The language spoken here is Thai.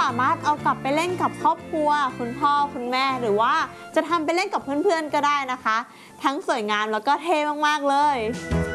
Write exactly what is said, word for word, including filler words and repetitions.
ามารถเอากลับไปเล่นกับครอบครัวคุณพ่อคุณแม่หรือว่าจะทำไปเล่นกับเพื่อนๆก็ได้นะคะทั้งสวยงามแล้วก็เท่มากๆเลย